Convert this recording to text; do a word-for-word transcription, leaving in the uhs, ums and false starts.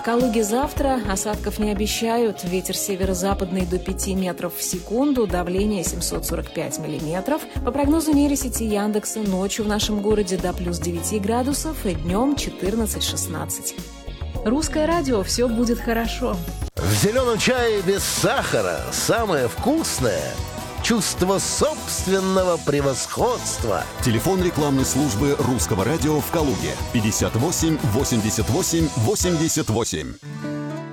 Калуге завтра осадков не обещают. Ветер северо-западный до пяти метров в секунду, давление семьсот сорок пять миллиметров. По прогнозу нейросети Яндекса, ночью в нашем городе до плюс девяти градусов и днем четырнадцать-шестнадцать. Русское радио, все будет хорошо. В зеленом чае без сахара самое вкусное — чувство собственного превосходства. Телефон рекламной службы Русского радио в Калуге. пятьдесят восемь восемьдесят восемь восемьдесят восемь.